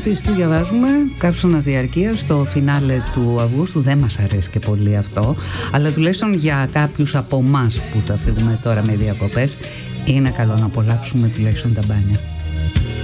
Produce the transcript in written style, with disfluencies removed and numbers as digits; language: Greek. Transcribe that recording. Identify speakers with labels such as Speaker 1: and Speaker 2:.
Speaker 1: Επίσης τι διαβάζουμε? Καύσωνας διαρκείας στο φινάλε του Αυγούστου. Δεν μας αρέσει και πολύ αυτό, αλλά τουλάχιστον για κάποιους από εμάς που θα φύγουμε τώρα με διακοπές είναι καλό να απολαύσουμε τουλάχιστον τα μπάνια.